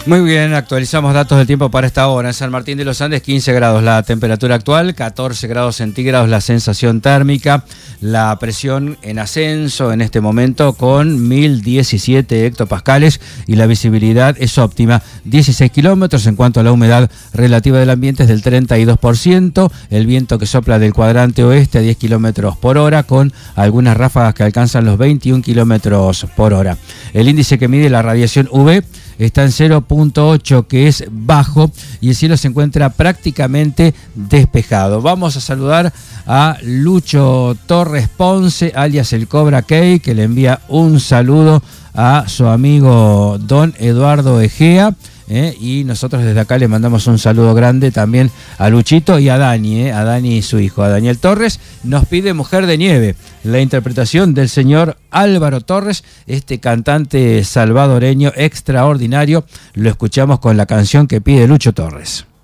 Muy bien, actualizamos datos del tiempo para esta hora. En San Martín de los Andes, 15 grados la temperatura actual, 14 grados centígrados la sensación térmica, la presión en ascenso en este momento con 1017 hectopascales y la visibilidad es óptima, 16 kilómetros. En cuanto a la humedad relativa del ambiente es del 32%, el viento que sopla del cuadrante oeste a 10 kilómetros por hora con algunas ráfagas que alcanzan los 21 kilómetros por hora. El índice que mide la radiación UV está en 0.8, que es bajo, y el cielo se encuentra prácticamente despejado. Vamos a saludar a Lucho Torres Ponce, alias el Cobra Key, que le envía un saludo a su amigo Don Eduardo Egea. Y nosotros desde acá le mandamos un saludo grande también a Luchito y a Dani, a Dani y su hijo, a Daniel Torres. Nos pide Mujer de Nieve, la interpretación del señor Álvaro Torres, este cantante salvadoreño extraordinario. Lo escuchamos con la canción que pide Lucho Torres.